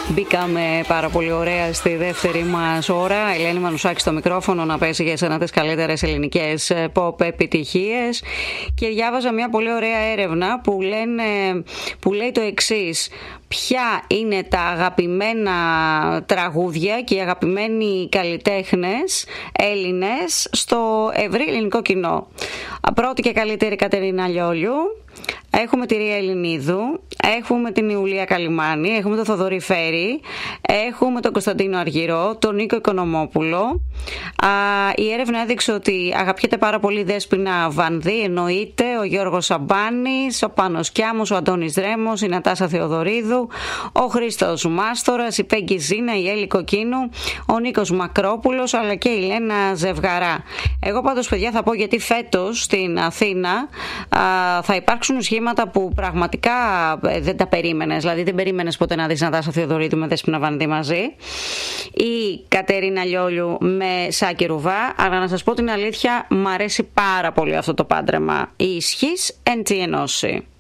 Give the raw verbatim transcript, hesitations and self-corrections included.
Μπήκαμε πάρα πολύ ωραία στη δεύτερη μας ώρα. Ελένη Μανουσάκη στο μικρόφωνο να πέσει για εσένα τις καλύτερες ελληνικές pop επιτυχίες. Και διάβαζα μια πολύ ωραία έρευνα που, λένε, που λέει το εξής. Ποια είναι τα αγαπημένα τραγούδια και οι αγαπημένοι καλλιτέχνες Έλληνες στο ευρύ ελληνικό κοινό. Πρώτη και καλύτερη Κατερίνα Λιόλιου. Έχουμε τη Ρία Ελληνίδου, έχουμε την Ιουλία Καλιμάνη, έχουμε τον Θοδωρή Φέρη, έχουμε τον Κωνσταντίνο Αργυρό, τον Νίκο Οικονομόπουλο. Α, η έρευνα έδειξε ότι αγαπιέται πάρα πολύ η Δέσποινα Βανδύ, εννοείται, ο Γιώργος Σαμπάνης, ο Πάνος Κιάμος, ο Αντώνης Δρέμος, η Νατάσα Θεοδωρίδου, ο Χρήστος Μάστορας, η Πέγκη Ζήνα, η Έλλη Κοκκίνου, ο Νίκος Μακρόπουλος, αλλά και η Λένα Ζευγαρά. Εγώ πάντως, παιδιά, θα πω γιατί φέτος στην Αθήνα α, θα υπάρξουν σχήματα που πραγματικά δεν τα περίμενες. Δηλαδή δεν περίμενες ποτέ να δεις Νατάσα Θεοδωρίδου με Δέσποινα Βανδύ μαζί ή Κατερίνα Λιόλιου με Σάκη Ρουβά. Αλλά να σας πω την αλήθεια, μ' αρέσει πάρα πολύ αυτό το πάντρεμα. Η ισχύς εν τη ενώση.